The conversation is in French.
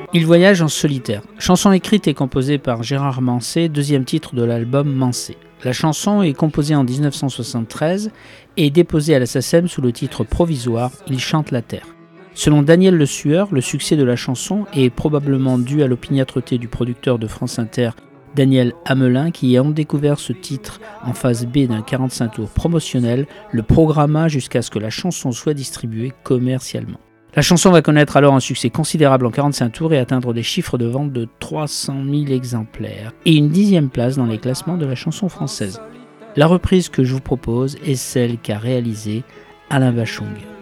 Il voyage en solitaire. Chanson écrite et composée par Gérard Manset, deuxième titre de l'album Manset. La chanson est composée en 1973 et déposée à la SACEM sous le titre provisoire « Il chante la terre ». Selon Daniel Le Sueur, le succès de la chanson est probablement dû à l'opiniâtreté du producteur de France Inter, Daniel Hamelin, qui, ayant découvert ce titre en phase B d'un 45 tours promotionnel, le programma jusqu'à ce que la chanson soit distribuée commercialement. La chanson va connaître alors un succès considérable en 45 tours et atteindre des chiffres de vente de 300 000 exemplaires et une 10e place dans les classements de la chanson française. La reprise que je vous propose est celle qu'a réalisée Alain Bachung.